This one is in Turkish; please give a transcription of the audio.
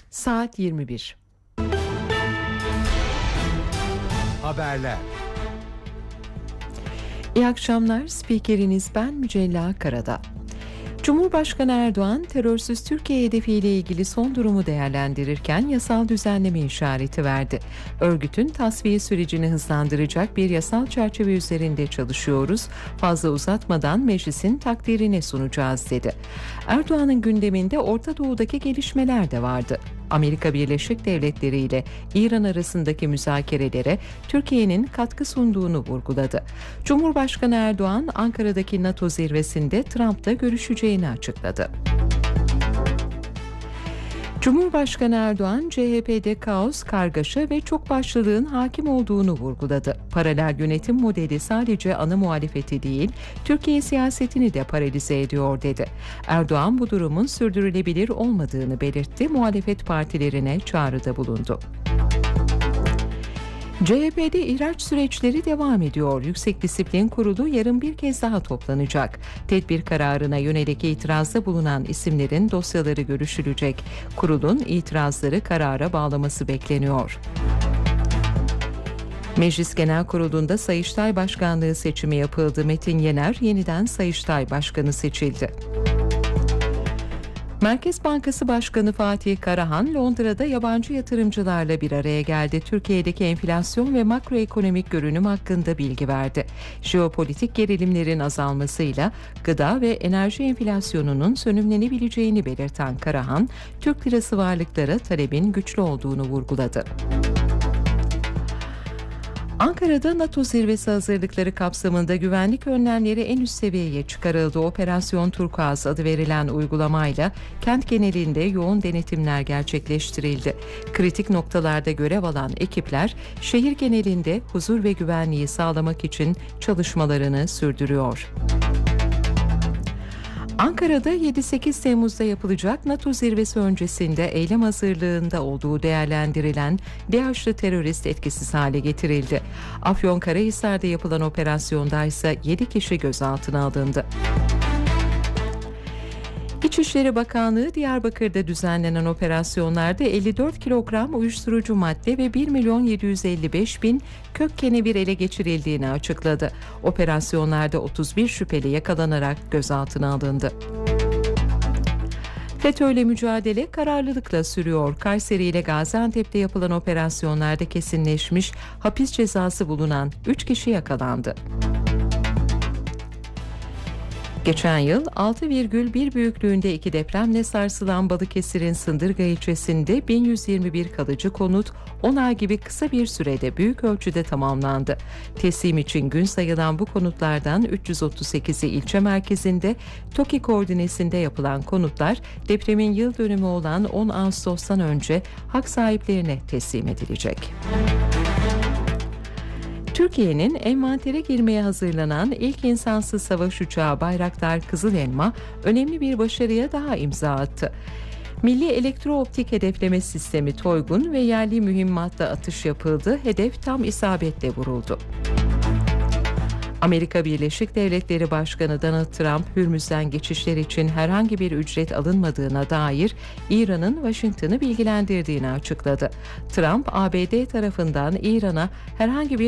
Saat 21. Haberler. İyi akşamlar. Spikeriniz ben Mücella Karadağ. Cumhurbaşkanı Erdoğan, terörsüz Türkiye hedefiyle ilgili son durumu değerlendirirken yasal düzenleme işareti verdi. Örgütün tasfiye sürecini hızlandıracak bir yasal çerçeve üzerinde çalışıyoruz. Fazla uzatmadan meclisin takdirine sunacağız dedi. Erdoğan'ın gündeminde Orta Doğu'daki gelişmeler de vardı. Amerika Birleşik Devletleri ile İran arasındaki müzakerelere Türkiye'nin katkı sunduğunu vurguladı. Cumhurbaşkanı Erdoğan, Ankara'daki NATO zirvesinde Trump'la görüşeceğini açıkladı. Cumhurbaşkanı Erdoğan, CHP'de kaos, kargaşa ve çok başlılığın hakim olduğunu vurguladı. Paralel yönetim modeli sadece ana muhalefeti değil, Türkiye siyasetini de paralize ediyor dedi. Erdoğan bu durumun sürdürülebilir olmadığını belirtti, muhalefet partilerine çağrıda bulundu. CHP'de ihraç süreçleri devam ediyor. Yüksek Disiplin Kurulu yarın bir kez daha toplanacak. Tedbir kararına yönelik itirazda bulunan isimlerin dosyaları görüşülecek. Kurulun itirazları karara bağlaması bekleniyor. Meclis Genel Kurulu'nda Sayıştay Başkanlığı seçimi yapıldı. Metin Yener yeniden Sayıştay Başkanı seçildi. Merkez Bankası Başkanı Fatih Karahan, Londra'da yabancı yatırımcılarla bir araya geldi. Türkiye'deki enflasyon ve makroekonomik görünüm hakkında bilgi verdi. Jeopolitik gerilimlerin azalmasıyla gıda ve enerji enflasyonunun sönümlenebileceğini belirten Karahan, Türk lirası varlıklara talebin güçlü olduğunu vurguladı. Ankara'da NATO zirvesi hazırlıkları kapsamında güvenlik önlemleri en üst seviyeye çıkarıldı. Operasyon Turkuaz adı verilen uygulamayla kent genelinde yoğun denetimler gerçekleştirildi. Kritik noktalarda görev alan ekipler şehir genelinde huzur ve güvenliği sağlamak için çalışmalarını sürdürüyor. Ankara'da 7-8 Temmuz'da yapılacak NATO zirvesi öncesinde eylem hazırlığında olduğu değerlendirilen DAEŞ'li terörist etkisiz hale getirildi. Afyonkarahisar'da yapılan operasyonda ise 7 kişi gözaltına alındı. İçişleri Bakanlığı Diyarbakır'da düzenlenen operasyonlarda 54 kilogram uyuşturucu madde ve 1.755.000 kök kenevir ele geçirildiğini açıkladı. Operasyonlarda 31 şüpheli yakalanarak gözaltına alındı. FETÖ'yle mücadele kararlılıkla sürüyor. Kayseri ile Gaziantep'te yapılan operasyonlarda kesinleşmiş hapis cezası bulunan 3 kişi yakalandı. Geçen yıl 6,1 büyüklüğünde 2 depremle sarsılan Balıkesir'in Sındırga ilçesinde 1121 kalıcı konut 10 ay gibi kısa bir sürede büyük ölçüde tamamlandı. Teslim için gün sayılan bu konutlardan 338'i ilçe merkezinde, TOKİ koordinesinde yapılan konutlar depremin yıl dönümü olan 10 Ağustos'tan önce hak sahiplerine teslim edilecek. Türkiye'nin envantere girmeye hazırlanan ilk insansız savaş uçağı Bayraktar Kızıl Elma önemli bir başarıya daha imza attı. Milli Elektrooptik Hedefleme Sistemi Toygun ve yerli mühimmatla atış yapıldı. Hedef tam isabetle vuruldu. Amerika Birleşik Devletleri Başkanı Donald Trump, Hürmüz'den geçişler için herhangi bir ücret alınmadığına dair İran'ın Washington'ı bilgilendirdiğini açıkladı. Trump, ABD tarafından İran'a herhangi bir